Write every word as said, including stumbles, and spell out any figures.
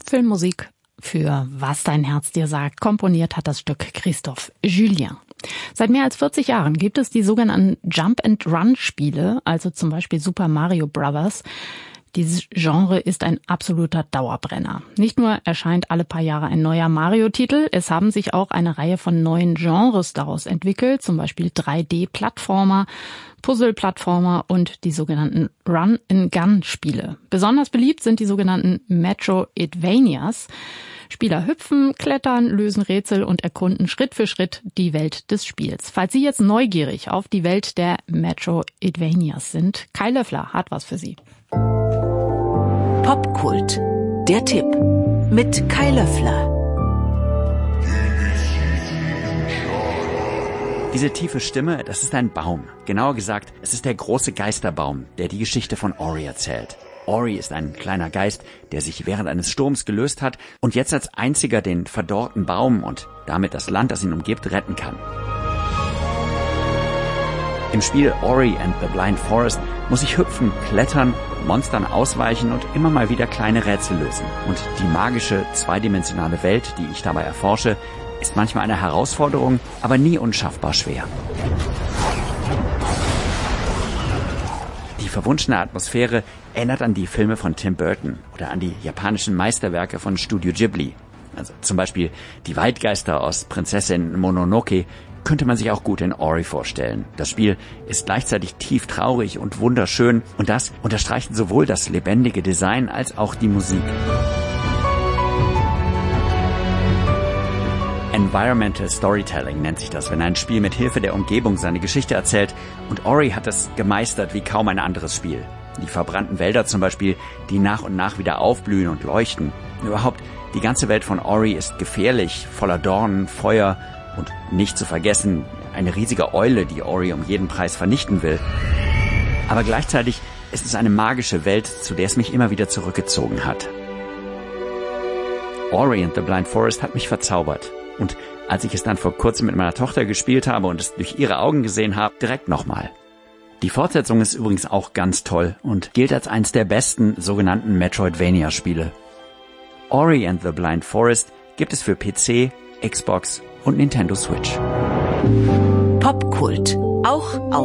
Filmmusik für Was dein Herz dir sagt. Komponiert hat das Stück Christophe Julien. Seit mehr als vierzig Jahren gibt es die sogenannten Jump-and-Run-Spiele, also zum Beispiel Super Mario Bros. Dieses Genre ist ein absoluter Dauerbrenner. Nicht nur erscheint alle paar Jahre ein neuer Mario-Titel, es haben sich auch eine Reihe von neuen Genres daraus entwickelt, zum Beispiel drei D-Plattformer, Puzzle-Plattformer und die sogenannten Run-and-Gun-Spiele. Besonders beliebt sind die sogenannten Metroidvanias. Spieler hüpfen, klettern, lösen Rätsel und erkunden Schritt für Schritt die Welt des Spiels. Falls Sie jetzt neugierig auf die Welt der Metroidvanias sind, Kai Löffler hat was für Sie. Popkult, der Tipp mit Kai Löffler. Diese tiefe Stimme, das ist ein Baum. Genauer gesagt, es ist der große Geisterbaum, der die Geschichte von Ori erzählt. Ori ist ein kleiner Geist, der sich während eines Sturms gelöst hat und jetzt als einziger den verdorrten Baum und damit das Land, das ihn umgibt, retten kann. Im Spiel Ori and the Blind Forest muss ich hüpfen, klettern, Monstern ausweichen und immer mal wieder kleine Rätsel lösen. Und die magische, zweidimensionale Welt, die ich dabei erforsche, ist manchmal eine Herausforderung, aber nie unschaffbar schwer. Die verwunschene Atmosphäre erinnert an die Filme von Tim Burton oder an die japanischen Meisterwerke von Studio Ghibli. Also zum Beispiel die Waldgeister aus Prinzessin Mononoke könnte man sich auch gut in Ori vorstellen. Das Spiel ist gleichzeitig tief traurig und wunderschön und das unterstreichen sowohl das lebendige Design als auch die Musik. Environmental Storytelling nennt sich das, wenn ein Spiel mit Hilfe der Umgebung seine Geschichte erzählt, und Ori hat es gemeistert wie kaum ein anderes Spiel. Die verbrannten Wälder zum Beispiel, die nach und nach wieder aufblühen und leuchten. Überhaupt, die ganze Welt von Ori ist gefährlich, voller Dornen, Feuer und nicht zu vergessen, eine riesige Eule, die Ori um jeden Preis vernichten will. Aber gleichzeitig ist es eine magische Welt, zu der es mich immer wieder zurückgezogen hat. Ori and the Blind Forest hat mich verzaubert. Und als ich es dann vor kurzem mit meiner Tochter gespielt habe und es durch ihre Augen gesehen habe, direkt nochmal. Die Fortsetzung ist übrigens auch ganz toll und gilt als eines der besten sogenannten Metroidvania-Spiele. Ori and the Blind Forest gibt es für P C, Xbox und Nintendo Switch. Popkult, auch auf